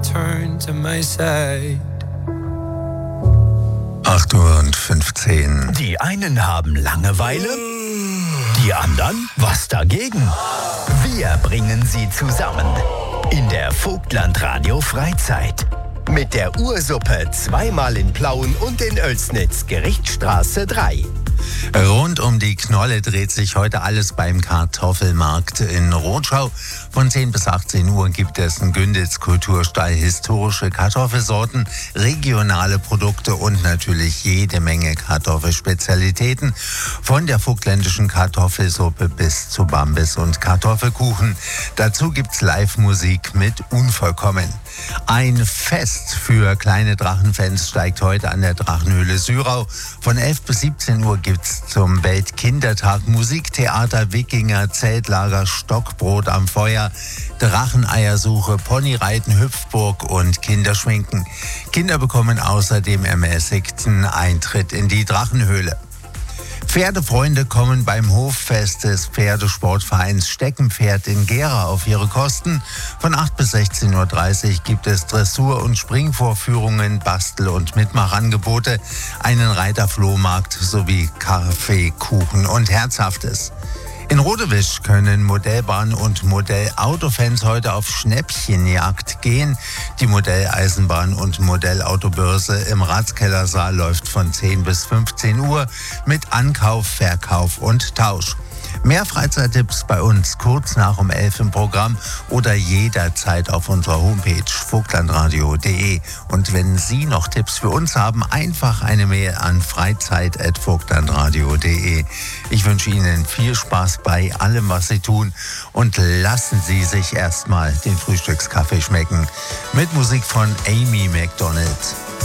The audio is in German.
turn to my side. 8:15 Uhr. Die einen haben Langeweile, die anderen was dagegen. Wir bringen sie zusammen in der Vogtland Radio Freizeit. Mit der Ursuppe zweimal in Plauen und in Oelsnitz, Gerichtsstraße 3. Rund um die Knolle dreht sich heute alles beim Kartoffelmarkt in Rotschau. Von 10 bis 18 Uhr gibt es einen Günditz Kulturstall, historische Kartoffelsorten, regionale Produkte und natürlich jede Menge Kartoffelspezialitäten. Von der vogtländischen Kartoffelsuppe bis zu Bambis und Kartoffelkuchen. Dazu gibt's Live-Musik mit Unvollkommen. Ein Fest für kleine Drachenfans steigt heute an der Drachenhöhle Sürau. Von 11 bis 17 Uhr gibt's zum Weltkindertag Musik, Theater, Wikinger, Zeltlager, Stockbrot am Feuer, Dracheneiersuche, Ponyreiten, Hüpfburg und Kinderschminken. Kinder bekommen außerdem ermäßigten Eintritt in die Drachenhöhle. Pferdefreunde kommen beim Hoffest des Pferdesportvereins Steckenpferd in Gera auf ihre Kosten. Von 8 bis 16:30 Uhr gibt es Dressur- und Springvorführungen, Bastel- und Mitmachangebote, einen Reiterflohmarkt sowie Kaffee, Kuchen und Herzhaftes. In Rodewisch können Modellbahn- und Modellautofans heute auf Schnäppchenjagd gehen. Die Modelleisenbahn- und Modellautobörse im Ratskellersaal läuft von 10 bis 15 Uhr mit Ankauf, Verkauf und Tausch. Mehr Freizeittipps bei uns kurz nach um 11 im Programm oder jederzeit auf unserer Homepage vogtlandradio.de. Und wenn Sie noch Tipps für uns haben, einfach eine Mail an freizeit@vogtlandradio.de. Ich wünsche Ihnen viel Spaß bei allem, was Sie tun, und lassen Sie sich erstmal den Frühstückskaffee schmecken. Mit Musik von Amy Macdonald.